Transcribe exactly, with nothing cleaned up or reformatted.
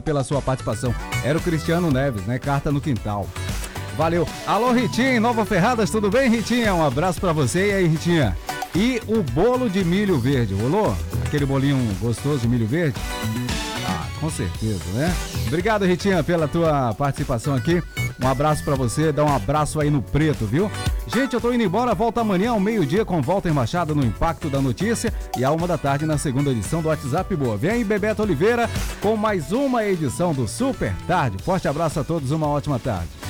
pela sua participação. Era o Cristiano Neves, né? Carta no quintal. Valeu. Alô, Ritinha, em Nova Ferradas, tudo bem, Ritinha? Um abraço pra você. E aí, Ritinha? E o bolo de milho verde, rolou? Aquele bolinho gostoso de milho verde? Ah, com certeza, né? Obrigado, Ritinha, pela tua participação aqui. Um abraço pra você, dá um abraço aí no preto, viu? Gente, eu tô indo embora, volta amanhã ao meio-dia com Walter Machado no Impacto da Notícia e à uma da tarde na segunda edição do WhatsApp Boa. Vem aí, Bebeto Oliveira, com mais uma edição do Super Tarde. Forte abraço a todos, uma ótima tarde.